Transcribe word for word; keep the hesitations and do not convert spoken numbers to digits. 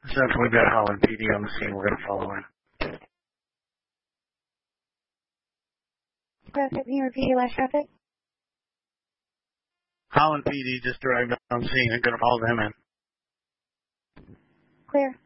Since we've got Holland P D on the scene, we're going to follow in. Can you repeat your last traffic? Holland P D just arrived on scene and going to follow them in. Clear.